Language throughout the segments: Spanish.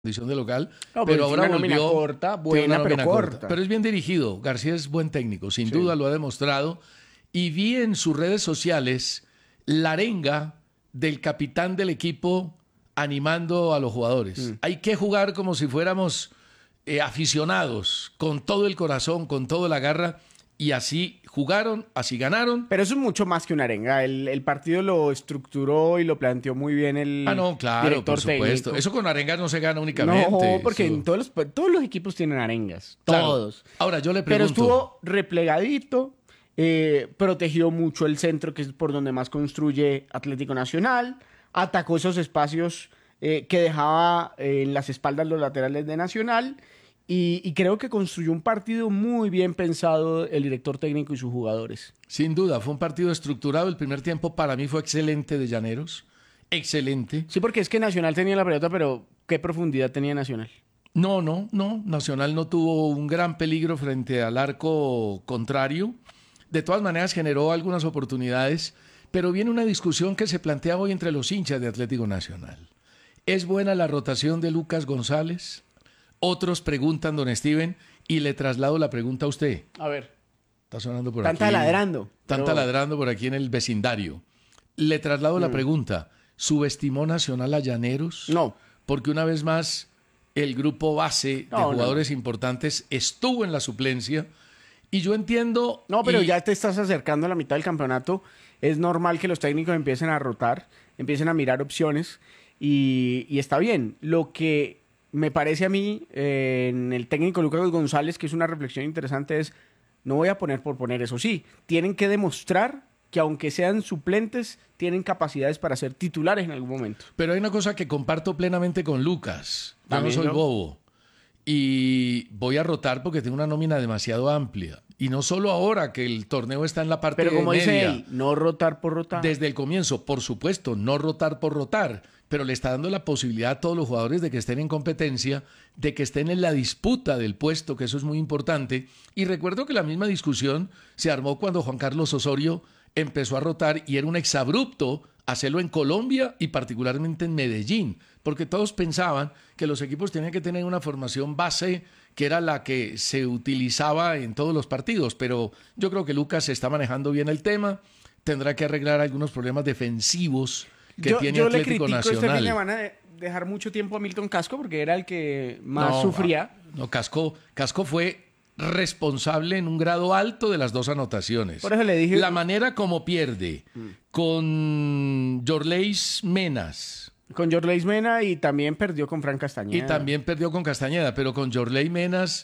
condición de local, No, pero ahora una nómina volvió. corta, tiene buena, una pero nómina corta. Pero es bien dirigido. García es buen técnico, sin Sí. duda lo ha demostrado. Y vi en sus redes sociales la arenga del capitán del equipo animando a los jugadores. Hay que jugar como si fuéramos aficionados, con todo el corazón, con toda la garra, y así jugaron, así ganaron. Pero eso es mucho más que una arenga. El partido lo estructuró y lo planteó muy bien el Ah, no, claro, director por supuesto. técnico. Eso con arengas no se gana únicamente. No, porque Eso- en todos los equipos tienen arengas. Claro. Todos. Ahora yo le Pero pregunto. estuvo replegadito, protegió mucho el centro, que es por donde más construye Atlético Nacional, atacó esos espacios que dejaba en las espaldas los laterales de Nacional y creo que construyó un partido muy bien pensado el director técnico y sus jugadores. Sin duda, fue un partido estructurado. El primer tiempo para mí fue excelente de Llaneros. Excelente. Sí, porque es que Nacional tenía la pelota, pero ¿qué profundidad tenía Nacional? No. Nacional no tuvo un gran peligro frente al arco contrario. De todas maneras generó algunas oportunidades, pero viene una discusión que se plantea hoy entre los hinchas de Atlético Nacional. ¿Es buena la rotación de Lucas González? Otros preguntan, don Steven, y le traslado la pregunta a usted. A ver. Está sonando por Están aquí. taladrando. Están pero- taladrando por aquí en el vecindario. Le traslado la pregunta. ¿Subestimó Nacional a Llaneros? No. Porque una vez más, el grupo base de No, jugadores importantes estuvo en la suplencia. Y yo entiendo... No, pero y- ya te estás acercando a la mitad del campeonato. Es normal que los técnicos empiecen a rotar, empiecen a mirar opciones y está bien. Lo que me parece a mí en el técnico Lucas González, que es una reflexión interesante, es no voy a poner por poner, eso sí, tienen que demostrar que aunque sean suplentes, tienen capacidades para ser titulares en algún momento. Pero hay una cosa que comparto plenamente con Lucas. Yo no También soy yo. bobo. Y voy a rotar porque tengo una nómina demasiado amplia. Y no solo ahora que el torneo está en la parte Pero como dice media. él, no rotar por rotar. Desde el comienzo, por supuesto, no rotar por rotar, pero le está dando la posibilidad a todos los jugadores de que estén en competencia, de que estén en la disputa del puesto, que eso es muy importante. Y recuerdo que la misma discusión se armó cuando Juan Carlos Osorio empezó a rotar y era un exabrupto hacerlo en Colombia y particularmente en Medellín, porque todos pensaban que los equipos tenían que tener una formación base que era la que se utilizaba en todos los partidos, pero yo creo que Lucas está manejando bien el tema, tendrá que arreglar algunos problemas defensivos que tiene yo le Atlético critico este fin de Nacional. semana de dejar mucho tiempo a Milton Casco porque era el que más No, sufría. No, Casco fue responsable en un grado alto de las dos anotaciones. Por eso le dije- La manera como pierde con Yorleis Menas Con Jorleis Mena y también perdió con Fran y Castañeda. también perdió con Castañeda, pero con Yorley Menas,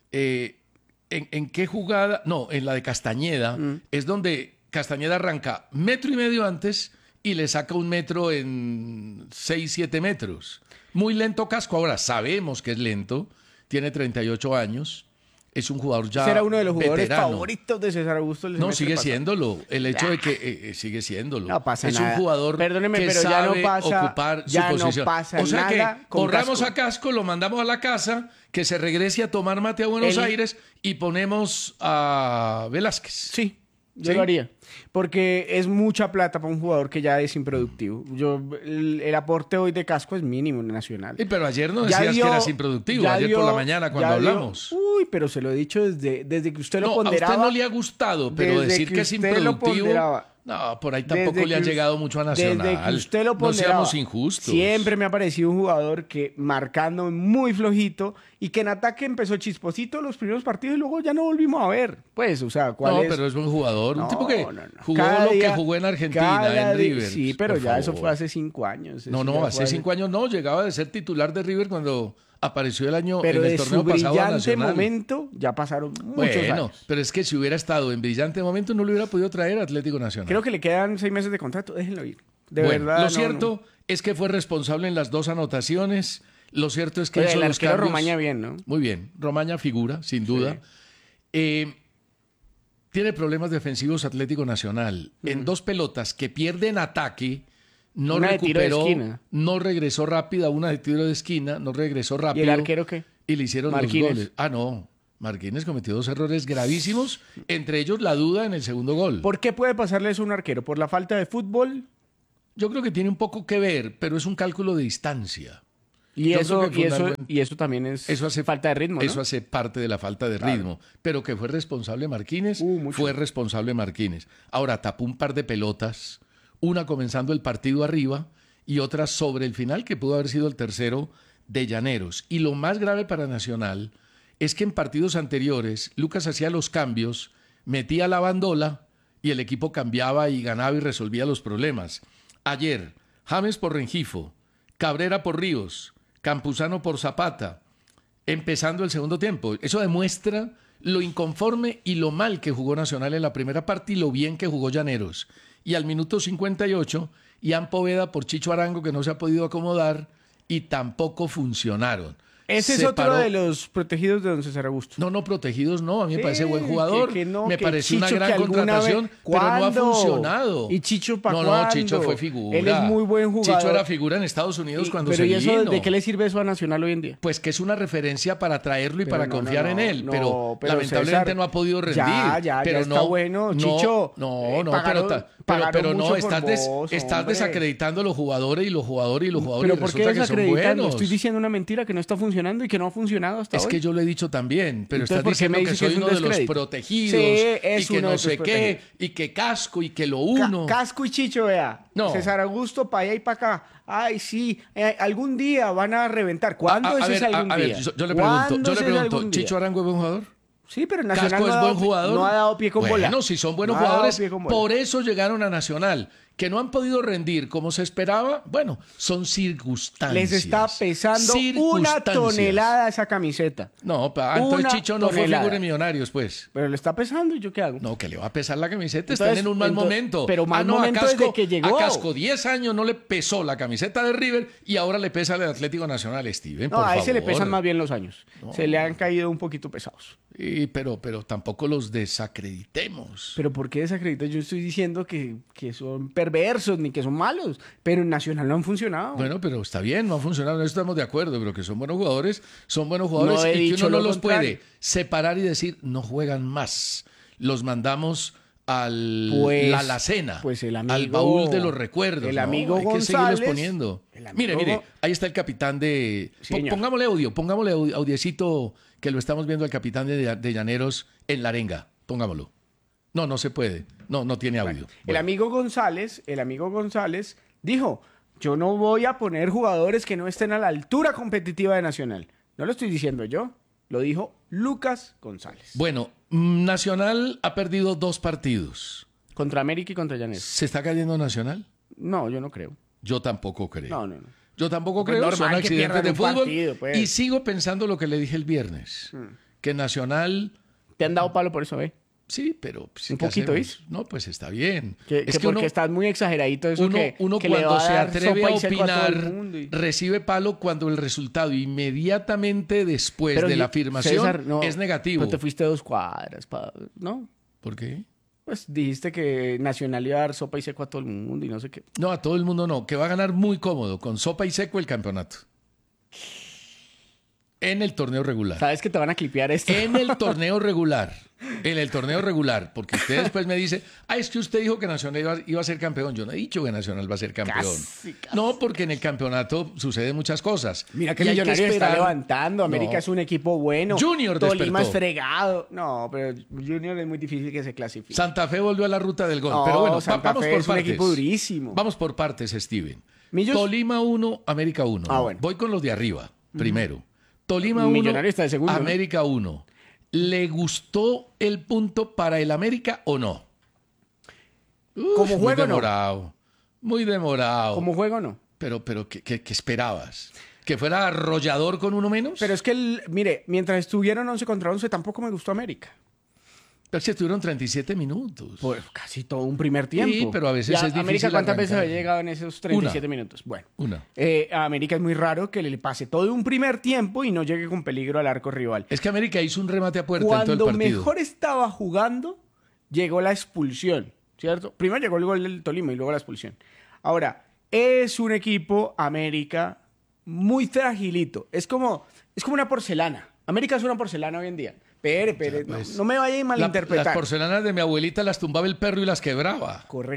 ¿en qué jugada? No, en la de Castañeda, es donde Castañeda arranca 1.5 metros antes y le saca 1 metro en 6, 7 metros. Muy lento Casco, ahora sabemos que es lento, tiene 38 años, es un jugador ya Ese era uno de los jugadores veterano. favoritos de César Augusto. el No, semestre sigue pasado. siéndolo. El hecho de que sigue siéndolo. No pasa es nada. un jugador Perdóneme, que pero ya sabe no pasa- ocupar ya su no posición. pasa o sea nada que con corramos Casco. a Casco, lo mandamos a la casa, que se regrese a tomar mate a Buenos Él- Aires y ponemos a Velázquez. Sí, yo ¿Sí? lo haría. Porque es mucha plata para un jugador que ya es improductivo. El aporte hoy de Casco es mínimo en Nacional. Pero ayer no Ya decías dio- que eras improductivo, ya ayer dio- por la mañana cuando ya dio- hablamos. Uy, pero se lo he dicho desde que usted lo No, a ponderaba. usted no le ha gustado, pero desde decir que es usted lo improductivo. ponderaba. No, por ahí tampoco Desde le han que us- llegado mucho a Nacional. Desde que usted lo No ponderaba. seamos injustos. Siempre me ha parecido un jugador que marcando muy flojito y que en ataque empezó chisposito los primeros partidos y luego ya no volvimos a ver. Pues, o sea, ¿cuál No, es? pero es buen jugador. Un No, tipo que no, no. jugó Cada lo que día- jugó en Argentina, cada en día- River. Sí, pero por ya eso favor. fue hace 5 años. No, eso no, ya fue hace 5 años no. Llegaba de ser titular de River cuando apareció el año Pero en el de torneo su pasado a brillante Nacional. momento ya pasaron muchos Bueno, años. pero es que si hubiera estado en brillante momento no lo hubiera podido traer a Atlético Nacional. Creo que le quedan 6 meses de contrato, déjenlo ir. De Bueno, verdad. lo no, cierto es que fue responsable en las 2 anotaciones. Lo cierto es que Oye, hizo el los arquero cambios. Romaña bien, ¿no? Muy bien. Romaña figura, sin duda. Tiene problemas defensivos Atlético Nacional. En 2 pelotas que pierde en ataque, no Una de tiro de recuperó, esquina. no regresó rápida, una de tiro de esquina, no regresó ¿Y rápido. el arquero qué? Y le hicieron Marquínez. los goles. Ah, no. Marquínez cometió 2 errores gravísimos, entre ellos la duda en el segundo gol. ¿Por qué puede pasarle eso a un arquero? ¿Por la falta de fútbol? Yo creo que tiene un poco que ver, pero es un cálculo de distancia. Y Yo eso, creo que fue y una eso, buena- y eso también es Eso hace, falta de ritmo, ¿no? Eso hace parte de la falta de ritmo. Pero que fue responsable Marquínez, Mucho. fue responsable Marquínez. Ahora tapó un par de pelotas, una comenzando el partido arriba y otra sobre el final, que pudo haber sido el tercero de Llaneros. Y lo más grave para Nacional es que en partidos anteriores Lucas hacía los cambios, metía la bandola y el equipo cambiaba y ganaba y resolvía los problemas. Ayer, James por Rengifo, Cabrera por Ríos, Campuzano por Zapata, empezando el segundo tiempo. Eso demuestra lo inconforme y lo mal que jugó Nacional en la primera parte y lo bien que jugó Llaneros. Y al minuto 58, Ian Poveda por Chicho Arango, que no se ha podido acomodar y tampoco funcionaron. Ese es Se otro paró- de los protegidos de don César Augusto. No, protegidos no, a mí me Sí, parece buen jugador, que no, me que pareció una Chicho, gran que alguna contratación, vez- pero no ha ¿Cuándo? funcionado. ¿Y Chicho pa' No, cuándo? Chicho fue figura. Él es muy buen jugador. Chicho era figura en Estados Unidos cuando pero se ¿y eso vino. de qué le sirve eso a Nacional hoy en día? Pues que es una referencia para traerlo y Pero para no, confiar no, en él, no, pero, pero lamentablemente César, no ha podido rendir. ya pero está no, bueno, no, Chicho, No, pagaron- pero no, mucho por estás, vos, estás hombre. desacreditando a los jugadores y los jugadores y los jugadores Pero y ¿por qué resulta que son desacreditando? buenos. Estoy diciendo una mentira que no está funcionando y que no ha funcionado hasta Es hoy. que yo lo he dicho también, pero Entonces, estás ¿por qué me diciendo que dice que soy es un uno de los descrédito? protegidos Sí, y es que uno no de sé tus qué, protegidos. y que casco y que lo uno. Casco y Chicho, vea. No. César Augusto, para allá y para acá. Ay, sí, algún día van a reventar. ¿Cuándo ese es algún a ver, día? yo le ¿Cuándo ese es pregunto, algún día? ¿Chicho Arango es buen jugador? Sí, pero Nacional ¿Casco no es ha buen dado, jugador? no ha dado pie con bola. Bueno, si son buenos No ha dado jugadores, pie con bola. por eso llegaron a Nacional. Que no han podido rendir como se esperaba, bueno, son circunstancias. Les está pesando una Circunstancias. tonelada esa camiseta. No, entonces Una Chicho no fue tonelada. figura en Millonarios, pues. Pero le está pesando y yo qué hago. No, que le va a pesar la camiseta, Entonces, están en un mal momento. pero mal no, momento a Casco, desde que llegó. A Casco 10 años no le pesó la camiseta de River y ahora le pesa al Atlético Nacional, Steven, No, por a ese le favor. pesan más bien los años. Se le han caído un poquito pesados. Pero tampoco los desacreditemos. Pero ¿por qué desacreditas? Yo estoy diciendo que son perversos ni que son malos. Pero en Nacional no han funcionado. Bueno, pero está bien, no ha funcionado, en eso estamos de acuerdo, pero que son buenos jugadores No he y que dicho uno no lo los contrario. puede separar y decir, no juegan más. Los mandamos al Pues- la alacena, pues el al amigo- baúl de los recuerdos. el No, amigo hay que González, seguirlos poniendo. el amigo Mire, Go- ahí está el capitán de... Sí, señor. Pongámosle audiecito que lo estamos viendo al capitán de Llaneros en la arenga. Pongámoslo. No se puede. No tiene audio. El Bueno. amigo González dijo, yo no voy a poner jugadores que no estén a la altura competitiva de Nacional. No lo estoy diciendo yo, lo dijo Lucas González. Bueno, Nacional ha perdido 2 partidos. Contra América y contra Llaneros. ¿Se está cayendo Nacional? No, yo no creo. Yo tampoco creo. No. Yo tampoco Pues creo, normal son que accidentes pierdan de un fútbol. partido, pues. Y sigo pensando lo que le dije el viernes, que Nacional, ¿Te han dado palo por eso, sí, pero... pues, Un ¿qué poquito, hacemos? No, pues está bien. Que es que porque uno, estás muy exageradito eso uno que le cuando va a se dar atreve sopa a y seco a todo el opinar, mundo y- recibe palo cuando el resultado inmediatamente después Pero de la yo- afirmación César, no, es negativo. Pero te fuiste 2 cuadras, ¿no? ¿Por qué? Pues dijiste que Nacional iba a dar sopa y seco a todo el mundo y no sé qué. No, a todo el mundo no, que va a ganar muy cómodo, con sopa y seco el campeonato. En el torneo regular. Sabes que te van a clipear esto. En el torneo regular. En el torneo regular. Porque usted después me dice, es que usted dijo que Nacional iba a ser campeón. Yo no he dicho que Nacional va a ser campeón. Casi. No, porque en el campeonato suceden muchas cosas. Mira que Y hay Millonario está esperar. levantando. América No. es un equipo bueno. Junior Tolima es despertó. fregado. No, pero Junior es muy difícil que se clasifique. Santa Fe volvió a la ruta del gol. No, Pero bueno, Santa vamos Fe por es un partes. equipo durísimo. Vamos por partes, Steven. ¿Millos? Tolima 1, América 1. Ah, bueno. Voy con los de arriba, primero. Tolima 1, Millonario está de segundo, ¿no? América 1. ¿Le gustó el punto para el América o no? ¿Como juego muy no? demorado. Muy demorado. ¿Como juego no? Pero ¿qué esperabas? ¿Que fuera arrollador con uno menos? Pero es que, mire, mientras estuvieron 11 contra 11 tampoco me gustó América. Pero si estuvieron 37 minutos. Pues casi todo un primer tiempo. Sí, pero a veces Ya, es difícil América, ¿cuántas veces arrancar? había llegado en esos 37 minutos? Bueno, Una. A América es muy raro que le pase todo un primer tiempo y no llegue con peligro al arco rival. Es que América hizo un remate a puerta en todo el Cuando partido. mejor estaba jugando, llegó la expulsión, ¿cierto? Primero llegó el gol del Tolima y luego la expulsión. Ahora, es un equipo, América, muy fragilito. Es como una porcelana. América es una porcelana hoy en día. Pere, pues, no me vaya a malinterpretar. Las porcelanas de mi abuelita las tumbaba el perro y las quebraba. Correcto.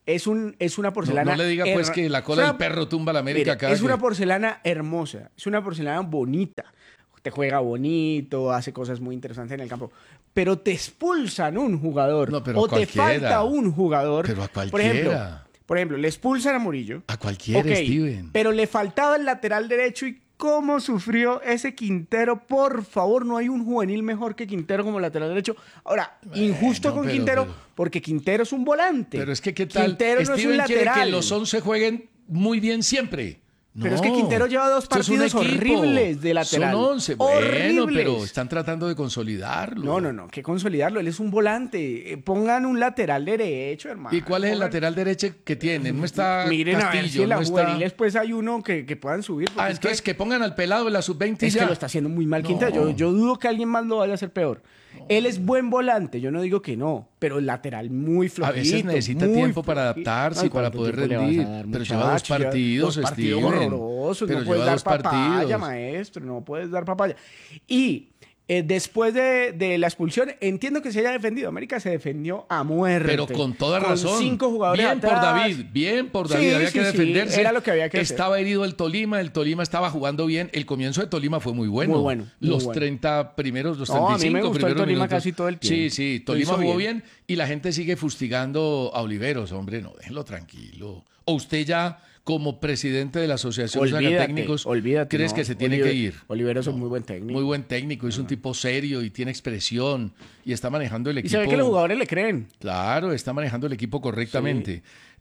es una porcelana. No le diga pues que la cola del perro tumba a la América acá. Es una porcelana hermosa, es una porcelana bonita. Te juega bonito, hace cosas muy interesantes en el campo. Pero te expulsan un jugador. No, pero o te falta un jugador. Pero a cualquiera. Por ejemplo, le expulsan a Murillo. A cualquiera, Steven. Pero le faltaba el lateral derecho y cómo sufrió ese Quintero. Por favor, no hay un juvenil mejor que Quintero como lateral derecho. Ahora, injusto con Quintero, porque Quintero es un volante. Pero es que, ¿qué tal? Quintero no es un lateral. Quiere que los 11 jueguen muy bien siempre. Pero es que Quintero lleva 2 partidos horribles de lateral. Son 11. Bueno, pero están tratando de consolidarlo. No, que consolidarlo. Él es un volante. Pongan un lateral derecho, hermano. ¿Y cuál es el lateral derecho que tienen? No está Miren Castillo, a ver si en la no juveniles está... pues hay uno que puedan subir. Entonces que pongan al pelado de la sub-20 Es que lo está haciendo muy mal Quintero. Yo dudo que alguien más lo vaya a hacer peor. Él es buen volante, yo no digo que no, pero el lateral muy flojito. A veces necesita tiempo para adaptarse y para poder rendir. Pero lleva 2 partidos, Steven. Horrorosos. No puedes dar papaya, maestro, no puedes dar papaya. Y después de la expulsión, entiendo que se haya defendido. América se defendió a muerte. Pero con toda razón. Con 5 jugadores bien atrás. Bien por David. Había que defenderse. Era lo que había que hacer. Estaba herido el Tolima estaba jugando bien. El comienzo de Tolima fue muy bueno. Muy bueno. Los 30 primeros, los 35 a mí me gustó el Tolima casi todo el tiempo. Sí, Tolima jugó bien. Y la gente sigue fustigando a Oliveros. Hombre, no, déjenlo tranquilo. O usted ya, como presidente de la Asociación de Técnicos, ¿crees que se tiene que ir? Oliveros es muy buen técnico. Muy buen técnico, es un tipo serio y tiene expresión y está manejando el equipo. Y se ve que los jugadores le creen. Claro, está manejando el equipo correctamente.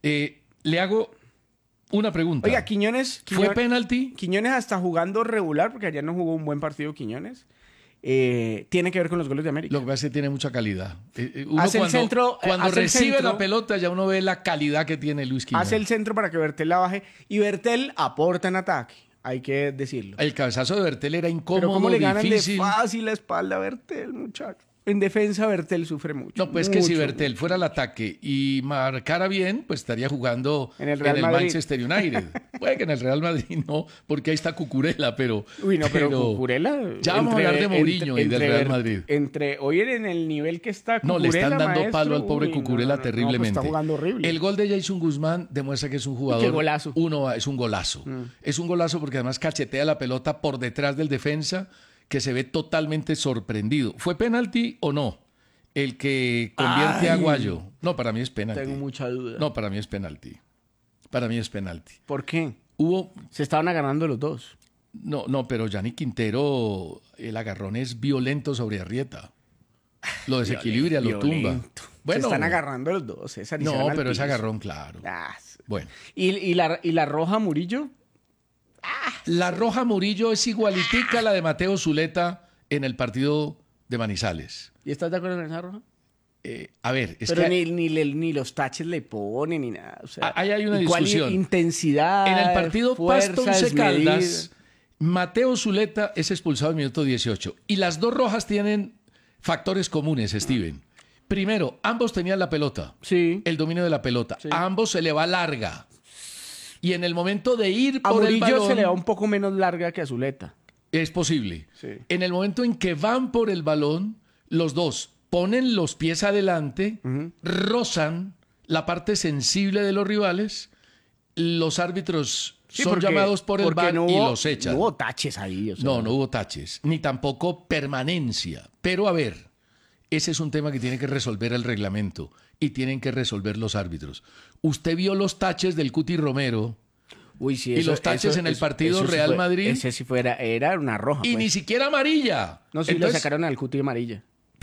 Le hago una pregunta. Oiga, Quiñones... ¿Fue penalti? Quiñones hasta jugando regular, porque ayer no jugó un buen partido Quiñones. Tiene que ver con los goles de América. Lo que pasa es que tiene mucha calidad. Cuando recibe la pelota ya uno ve la calidad que tiene Luis Quiñones. Hace el centro para que Bertel la baje y Bertel aporta en ataque, hay que decirlo. El cabezazo de Bertel era incómodo, pero cómo le ganan difícil. De fácil la espalda a Bertel, muchacho. En defensa Bertel sufre mucho. No, pues mucho, que si Bertel fuera al ataque y marcara bien, pues estaría jugando en el Manchester United. Puede que en el Real Madrid no, porque ahí está Cucurella, pero... Uy, no, pero Cucurella... Ya vamos a hablar de Mourinho y del Real Madrid. Hoy en el nivel que está Cucurella, no, le están dando maestro, palo al pobre Cucurella terriblemente. Pues está jugando horrible. El gol de Jason Guzmán demuestra que es un jugador... ¡Qué golazo! Es un golazo. Es un golazo porque además cachetea la pelota por detrás del defensa, que se ve totalmente sorprendido. ¿Fue penalti o no? El que convierte a Aguayo. No, para mí es penalti. Tengo mucha duda. No, para mí es penalti. Para mí es penalti. ¿Por qué? Hubo... Se estaban agarrando los dos. No, pero Gianni Quintero, el agarrón es violento sobre Arrieta. Lo desequilibra, lo tumba. Bueno, se están agarrando los dos, César. No, pero es agarrón, claro. Bueno. ¿Y la roja Murillo? La roja Murillo es igualitica a la de Mateo Zuleta en el partido de Manizales. ¿Y estás de acuerdo con esa roja? A ver, es pero que... ni los taches le ponen ni nada. O sea, ahí hay una discusión. Intensidad, en el partido fuerza, Pasto Once Caldas, Mateo Zuleta es expulsado en el minuto 18. Y las dos rojas tienen factores comunes, Steven. Primero, ambos tenían la pelota. Sí. El dominio de la pelota. Sí. A ambos se le va larga. Y en el momento de ir por el balón... A Murillo se le va un poco menos larga que a Zuleta. Es posible. Sí. En el momento en que van por el balón, los dos ponen los pies adelante, rozan la parte sensible de los rivales, los árbitros son llamados por el VAR y los echan. No hubo taches ahí. O sea. No hubo taches, ni tampoco permanencia. Pero a ver, ese es un tema que tiene que resolver el reglamento y tienen que resolver los árbitros. Usted vio los taches del Cuti Romero... Uy, sí, y los taches en el partido Real Madrid. Ese sí era una roja. Y ni siquiera amarilla. No, sí, le sacaron al Cuti amarilla.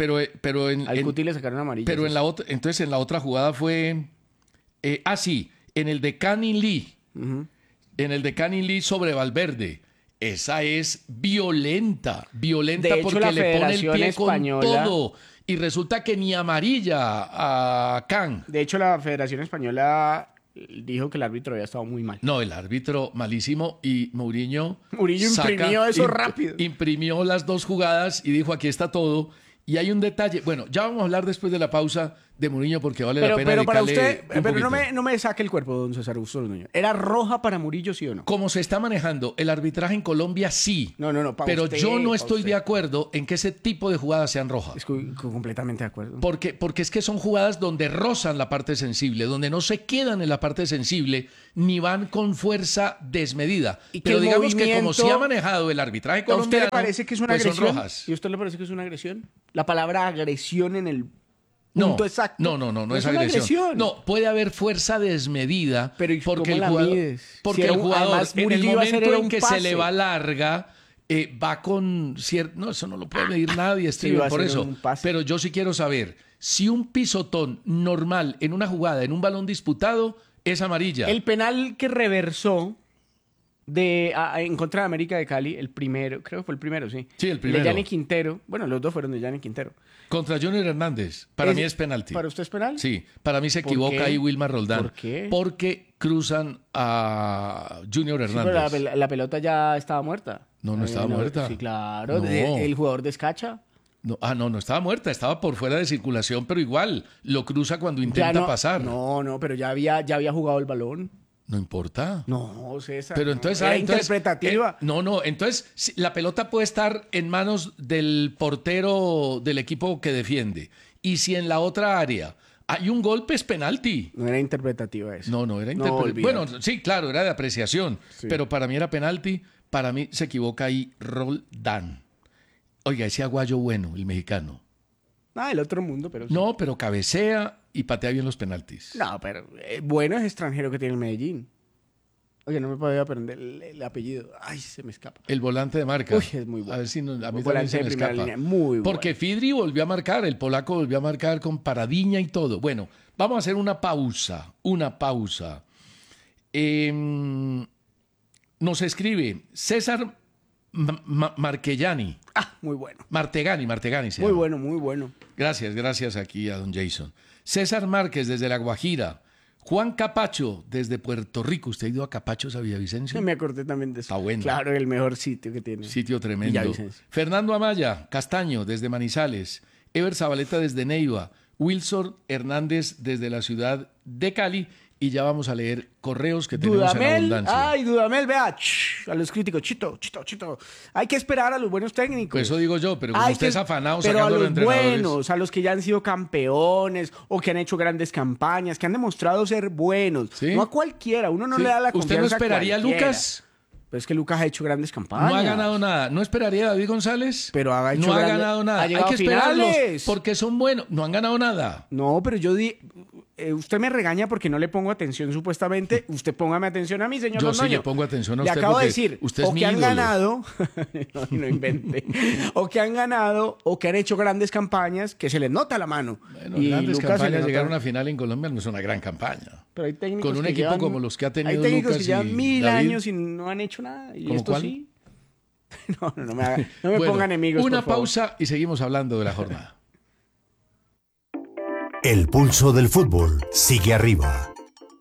Al Cuti le sacaron amarilla. Pero entonces en la otra jugada fue... sí, en el de Canning Lee. En el de Canning Lee sobre Valverde. Esa es violenta. Violenta de hecho, porque le pone el pie española, con todo. Y resulta que ni amarilla a Can. De hecho, la Federación Española... dijo que el árbitro había estado muy mal. No, el árbitro malísimo y Mourinho imprimió eso rápido. Imprimió las dos jugadas y dijo aquí está todo. Y hay un detalle. Bueno, ya vamos a hablar después de la pausa de Murillo porque vale la pena pero para dedicarle usted, un pero poquito. no me saque el cuerpo, don César Augusto Londoño. ¿Era roja para Murillo, sí o no? Como se está manejando el arbitraje en Colombia, sí. No, pero usted, yo no pa' estoy usted. de acuerdo en que ese tipo de jugadas sean rojas. Estoy completamente de acuerdo. Porque es que son jugadas donde rozan la parte sensible, donde no se quedan en la parte sensible ni van con fuerza desmedida. Y que Pero el digamos que como movimiento- se ha manejado el arbitraje ¿A usted colombiano, le parece que es una pues son agresión? rojas. ¿Y a usted le parece que es una agresión? La palabra agresión en el No, punto exacto. no es una agresión. No, puede haber fuerza desmedida Pero ¿y porque cómo el la jugador, mides? porque Si era el un- jugador además, en el Murillo iba a hacer momento era en un que se pase. le va larga va con cierto... No, eso no lo puede medir nadie, Steven, iba a por hacer eso. un pase. Pero yo sí quiero saber, si un pisotón normal en una jugada, en un balón disputado, es amarilla. El penal que reversó en contra de América de Cali, el primero, creo que fue el primero, sí. Sí, el primero. De Yanni Quintero. Bueno, los dos fueron de Yanni Quintero. Contra Junior Hernández, para mí es penalti. ¿Para usted es penal? Sí, para mí se ¿Por equivoca qué? ahí Wilmar Roldán. ¿Por qué? Porque cruzan a Junior Sí, pero Hernández. la pelota ya estaba muerta. No estaba muerta. Sí, claro. No. El jugador descacha. No estaba muerta, estaba por fuera de circulación, pero igual lo cruza cuando intenta Ya no, pasar. No, pero ya había jugado el balón. No importa. No, César. Pero no, entonces, era entonces, interpretativa. entonces la pelota puede estar en manos del portero del equipo que defiende. Y si en la otra área hay un golpe, es penalti. No era interpretativa eso. No era No, interpretativa. olvídate. Bueno, sí, claro, era de apreciación. Sí. Pero para mí era penalti. Para mí se equivoca ahí Roldán. Oiga, ese aguayo bueno, el mexicano. Ah, el otro mundo, pero sí. No, pero cabecea y patea bien los penaltis. No, pero bueno es extranjero que tiene el Medellín. Oye, no me podía aprender el apellido. Ay, se me escapa. El volante de marca. Uy, es muy bueno. A ver si a mí también Volante se de me primera escapa. línea, muy Porque bueno. Fidri volvió a marcar, el polaco volvió a marcar con paradiña y todo. Bueno, vamos a hacer una pausa. Nos escribe César Marquellani. Muy bueno. Martegani se Muy llama. bueno, muy bueno. Gracias aquí a don Jason. César Márquez desde La Guajira. Juan Capacho desde Puerto Rico. ¿Usted ha ido a Capachos a Villavicencio? Me acordé también de eso. Está bueno. Claro, el mejor sitio que tiene. Sitio tremendo. Villavicencio. Fernando Amaya, Castaño, desde Manizales. Ever Zabaleta desde Neiva. Wilson Hernández desde la ciudad de Cali. Y ya vamos a leer correos que tenemos en Dudamel, abundancia. ay, Dudamel, vea, a los críticos, Chito. Hay que esperar a los buenos técnicos. Pues eso digo yo, pero como Hay usted que- es afanado pero a sacando a los los entrenadores. buenos, a los que ya han sido campeones o que han hecho grandes campañas, que han demostrado ser buenos. ¿Sí? No a cualquiera, uno no Sí. le da la ¿Usted confianza no a esperaría a cualquiera. Lucas? Pero es que Lucas ha hecho grandes campañas. No ha ganado nada. ¿No esperaría a David González? Pero ha hecho no ha grande- ganado nada. ha Hay llegado que a esperarlos finales. porque son buenos. No han ganado nada. No, pero usted me regaña porque no le pongo atención supuestamente. Usted póngame atención a mí, señor Yo sí Londoño. le pongo atención a Le usted acabo de porque decir, usted es o mi que han ídolo. ganado, no invente, o que han ganado, o que han hecho grandes campañas, que se les nota la mano. Bueno, Y grandes Lucas se le campañas, nota- llegar a una final en Colombia no es una gran campaña. Pero hay técnicos Con un que equipo llevan- como los que ha tenido hay técnicos Lucas que llevan y 1000 David. años y no han hecho nada. Y ¿Cómo esto cuál? sí. No me Bueno, pongan enemigos, una por favor. pausa y seguimos hablando de la jornada. El pulso del fútbol sigue arriba.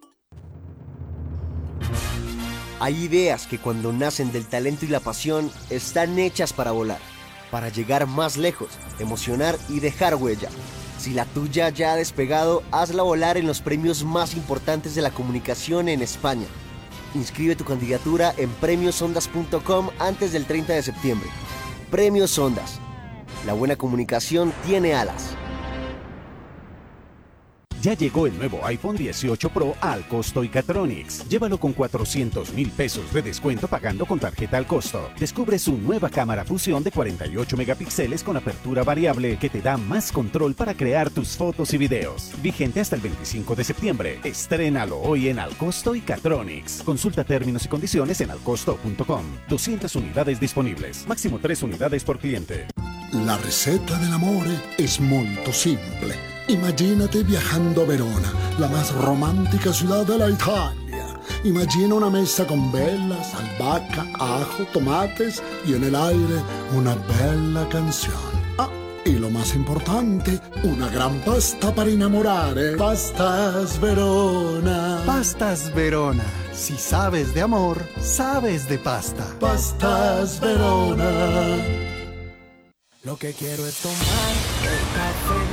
Hay ideas que cuando nacen del talento y la pasión están hechas para volar, para llegar más lejos, emocionar y dejar huella. Si la tuya ya ha despegado, hazla volar en los premios más importantes de la comunicación en España. Inscribe tu candidatura en premiosondas.com antes del 30 de septiembre. Premios Ondas. La buena comunicación tiene alas. Ya llegó el nuevo iPhone 18 Pro al costo Icatronics. Llévalo con 400,000 pesos de descuento pagando con tarjeta al costo. Descubre su nueva cámara fusión de 48 megapíxeles con apertura variable que te da más control para crear tus fotos y videos. Vigente hasta el 25 de septiembre. Estrénalo hoy en Alcosto Icatronics. Consulta términos y condiciones en alcosto.com. 200 unidades disponibles. Máximo 3 unidades por cliente. La ricetta dell'amore es molto simple. Imagínate viajando a Verona, la más romántica ciudad de la Italia. Imagina una mesa con velas, albahaca, ajo, tomates y en el aire una bella canción. Ah, y lo más importante, una gran pasta para enamorare. Pastas Verona. Pastas Verona. Si sabes de amor, sabes de pasta. Pastas Verona. Lo que quiero es tomar el café